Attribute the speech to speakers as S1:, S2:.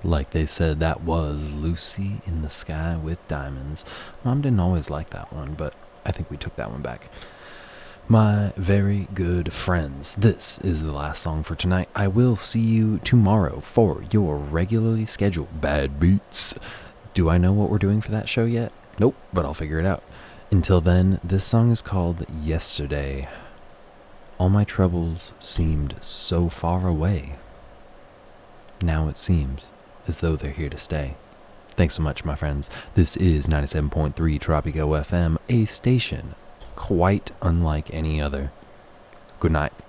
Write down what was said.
S1: Like they said, that was Lucy in the Sky with Diamonds. Mom didn't always like that one, but I think we took that one back. My very good friends, this is the last song for tonight. I will see you tomorrow for your regularly scheduled Bad Beats. Do I know what we're doing for that show yet? Nope, but I'll figure it out. Until then, this song is called Yesterday. All my troubles seemed so far away. Now it seems as though they're here to stay. Thanks so much, my friends. This is 97.3 Tropico FM, a station quite unlike any other. Good night.